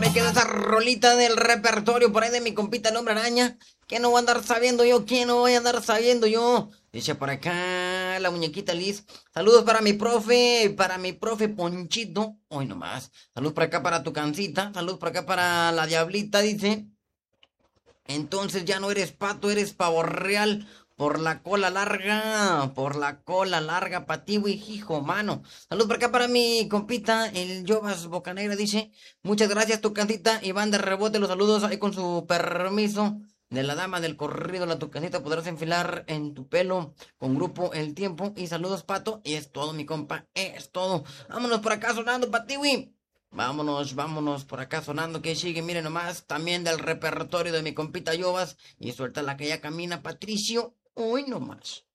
Me queda esa rolita del repertorio por ahí de mi compita el Hombre Araña. ¿Qué no voy a andar sabiendo yo? ¿Qué no voy a andar sabiendo yo? Dice por acá la muñequita Liz. Saludos para mi profe Ponchito. Hoy nomás. Saludos por acá para tu cancita. Saludos por acá para la Diablita, dice. Entonces ya no eres pato, eres pavo real. Por la cola larga, pa' ti, güey, hijo, mano. Saludos por acá para mi compita, el Jovas Bocanegra, dice. Muchas gracias, tu cantita. Y van de rebote los saludos ahí con su permiso. De la dama del corrido, la tucancita, podrás enfilar en tu pelo con grupo El Tiempo. Y saludos, pato. Y es todo, mi compa, es todo. Vámonos por acá sonando, pa' ti, güey. Vámonos, vámonos por acá sonando que sigue, miren nomás, también del repertorio de mi compita Yovas y suelta la que ya camina Patricio, hoy nomás.